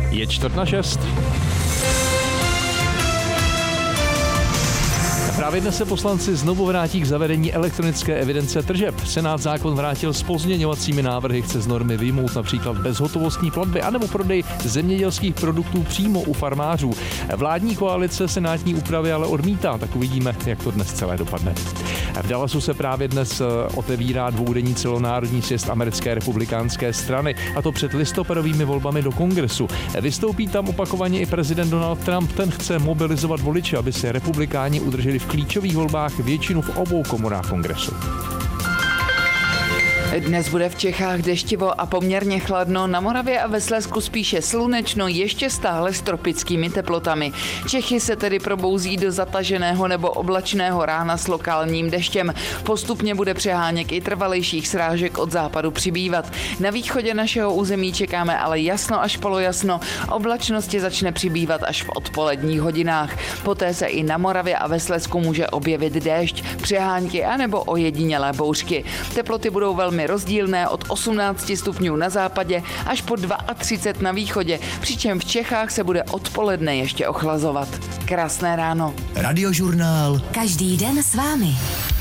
Je 5:45. Právě dnes se poslanci znovu vrátí k zavedení elektronické evidence tržeb. Senát zákon vrátil s pozměňovacími návrhy, chce z normy vyjmout například bezhotovostní platby anebo prodej zemědělských produktů přímo u farmářů. Vládní koalice senátní úpravy ale odmítá, tak uvidíme, jak to dnes celé dopadne. V Dallasu se právě dnes otevírá dvoudenní celonárodní sjezd americké republikánské strany, a to před listopadovými volbami do kongresu. Vystoupí tam opakovaně i prezident Donald Trump, ten chce mobilizovat voliče, aby si republikáni udrželi v klíčových volbách většinu v obou komorách kongresu. Dnes bude v Čechách deštivo a poměrně chladno, na Moravě a ve Slezsku spíše slunečno, ještě stále s tropickými teplotami. Čechy se tedy probouzí do zataženého nebo oblačného rána s lokálním deštěm. Postupně bude přeháněk i trvalejších srážek od západu přibývat. Na východě našeho území čekáme ale jasno až polojasno, oblačnosti začne přibývat až v odpoledních hodinách. Poté se i na Moravě a ve Slezsku může objevit déšť, přehánky anebo ojedinělé bouřky. Teploty budou velmi rozdílné, od 18 stupňů na západě až po 32 na východě, přičem v Čechách se bude odpoledne ještě ochlazovat. Krásné ráno. Radiožurnál. Každý den s vámi.